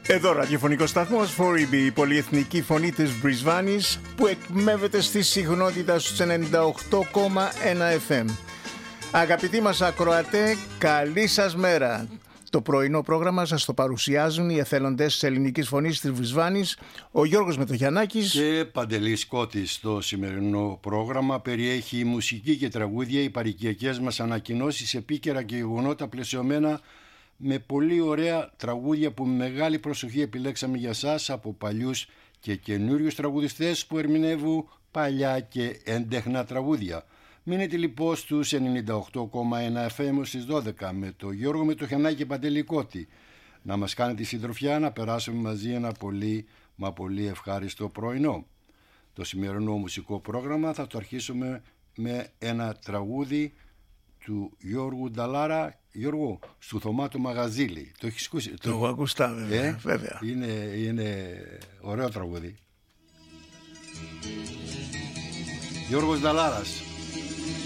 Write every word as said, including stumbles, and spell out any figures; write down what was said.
Εδώ ραδιοφωνικό σταθμός Φορίμπη, η πολυεθνική φωνή της Μπρισβάνης που εκμεύεται στη συχνότητα στους ενενήντα οκτώ κόμμα ένα εφ εμ. Αγαπητοί μας ακροατέ, καλή σας μέρα. Το πρωινό πρόγραμμα σας το παρουσιάζουν οι εθελοντές της ελληνικής φωνής της Μπρισβάνης, ο Γιώργος Μετοχιαννάκης και Παντελής Κώτης. Το σημερινό πρόγραμμα περιέχει μουσική και τραγούδια, οι παροικιακές μας ανακοινώσεις, επίκαιρα και γεγονότα πλαισιωμένα με πολύ ωραία τραγούδια που με μεγάλη προσοχή επιλέξαμε για σας από παλιούς και καινούριους τραγουδιστές που ερμηνεύουν παλιά και έντεχνα τραγούδια. Μείνετε λοιπόν στους ενενήντα οκτώ κόμμα ένα εφ εμ στις δώδεκα με το Γιώργο Μετοχιαννάκη και Παντελή Κώτη. Να μας κάνετε συντροφιά, να περάσουμε μαζί ένα πολύ μα πολύ ευχάριστο πρωινό. Το σημερινό μουσικό πρόγραμμα θα το αρχίσουμε με ένα τραγούδι του Γιώργου Νταλάρα. Γιώργο, στο Θωμά το Μαγαζίλι. Το έχεις ακούσει? Το έχω ακουστά βέβαια, ε? βέβαια. Είναι, είναι ωραίο τραγούδι. Γιώργος Νταλάρας.